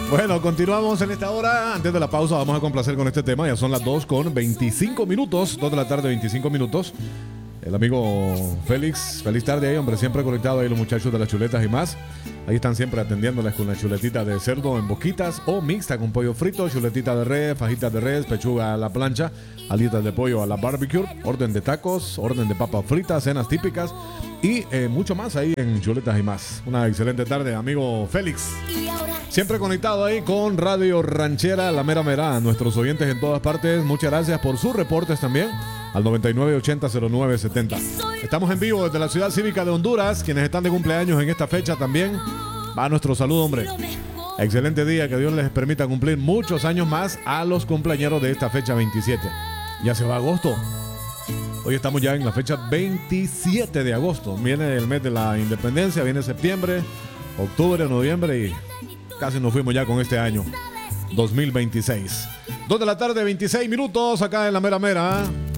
Bueno, continuamos en esta hora. Antes de la pausa vamos a complacer con este tema. Ya son las 2:25. 2 de la tarde, 25 minutos. El amigo Félix, feliz tarde ahí, hombre, siempre conectado ahí los muchachos de las chuletas y más. Ahí están siempre atendiéndoles con la chuletita de cerdo en boquitas o mixta con pollo frito, chuletita de res, fajitas de res, pechuga a la plancha, alitas de pollo a la barbecue, orden de tacos, orden de papas fritas, cenas típicas y mucho más ahí en chuletas y más. Una excelente tarde, amigo Félix. Siempre conectado ahí con Radio Ranchera, la mera mera, nuestros oyentes en todas partes. Muchas gracias por sus reportes también. Al 9980-0970. Estamos en vivo desde la Ciudad Cívica de Honduras. Quienes están de cumpleaños en esta fecha también, va nuestro saludo, hombre. Excelente día, que Dios les permita cumplir muchos años más a los cumpleañeros de esta fecha 27. Ya se va agosto. Hoy estamos ya en la fecha 27 de agosto. Viene el mes de la independencia, viene septiembre, octubre, noviembre y casi nos fuimos ya con este año 2026. 2 de la tarde, 26 minutos acá en la mera mera.